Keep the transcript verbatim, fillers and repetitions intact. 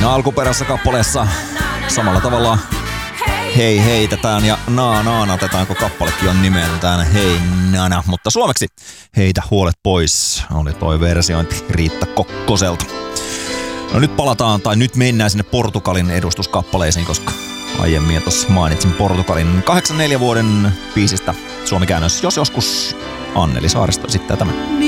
Siinä alkuperäisessä kappaleessa samalla tavalla hei heitetään ja naa naanatetaan, kun kappalekin on nimeltään Hei nana. Mutta suomeksi Heitä huolet pois oli toi versiointi Riitta Kokkoselta. No nyt palataan, tai nyt mennään sinne Portugalin edustuskappaleisiin, koska aiemmin jo tuossa mainitsin Portugalin kahdeksankymmentäneljä vuoden biisistä suomikäännös Jos joskus. Anneli Saaristo esittää tämän.